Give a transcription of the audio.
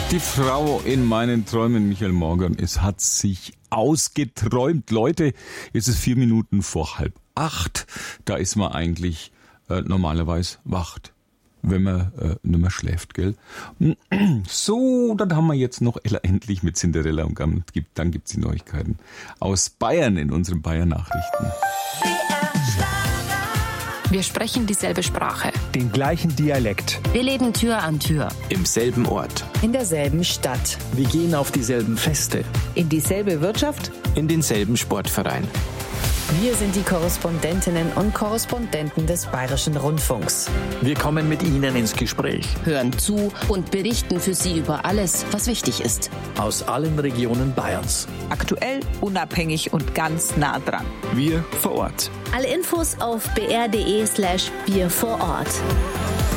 Die Frau in meinen Träumen, Michael Morgan, es hat sich ausgeträumt. Leute, jetzt ist 4 Minuten vor 7:30. Da ist man eigentlich normalerweise wacht, wenn man nicht mehr schläft, gell? So, dann haben wir jetzt noch Ella endlich mit Cinderella und dann gibt's die Neuigkeiten aus Bayern in unseren Bayern-Nachrichten. Wir sprechen dieselbe Sprache. Den gleichen Dialekt. Wir leben Tür an Tür. Im selben Ort. In derselben Stadt. Wir gehen auf dieselben Feste. In dieselbe Wirtschaft. In denselben Sportverein. Wir sind die Korrespondentinnen und Korrespondenten des Bayerischen Rundfunks. Wir kommen mit Ihnen ins Gespräch. Hören zu und berichten für Sie über alles, was wichtig ist. Aus allen Regionen Bayerns. Aktuell, unabhängig und ganz nah dran. Wir vor Ort. Alle Infos auf br.de/wir vor Ort.